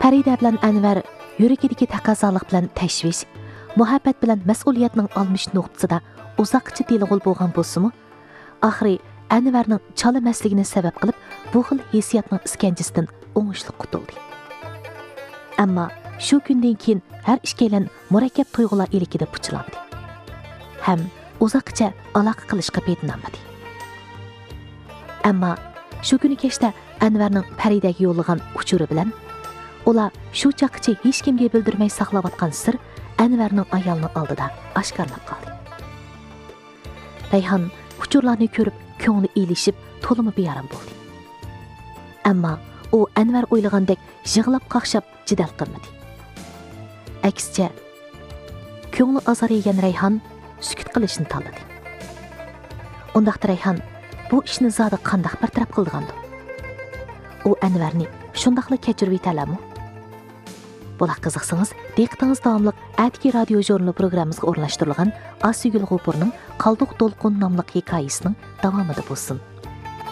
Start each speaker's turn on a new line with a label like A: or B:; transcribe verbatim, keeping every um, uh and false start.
A: Farida bilan Anvar yuragidagi taqozolik bilan tashvish, muhabbat bilan mas'uliyatning olmish nuqtasida uzoqcha telg'ul bo'lgan bo'lsa-mu, oxiri Anvarning chalamasligini sabab qilib, bu xil hissiyotning iskanjasidan o'ngishli qutuldi. Ammo shu kundan keyin har ikkalan murakkab tuyg'ular ilikida puchlandi. Ham uzoqcha aloqa qilishga petinamadi. Ammo shu kuni kechda Anvarning Faridaga yo'llagan uchuri bilan ular shu chaqgacha hech kimga bildirmay saqlayotgan sir Anvarning ayolning oldida oshkorlab qoldi. Rayhon uchurlarni ko'rib ko'ngli elishib, to'limi beyaram bo'ldi. Ammo u Anvar o'ylagandek yig'lab qaqshab jidal qilmadi. Aksicha ko'ngli azor yegan Rayhon sukut qilishni tanladi. Undaqda Rayhon bu ishni zoda qandaq bartaraf qilgandi. U Anvarni shundaqla kechirib yetalarmi? Bular qiziqsangiz, diqqatingiz davomliq Atki radio jurnali programmamizga o'rnashtirilgan Asygul G'upurning Qalduq to'lqin nomli hikoyasining davomida bo'lsin.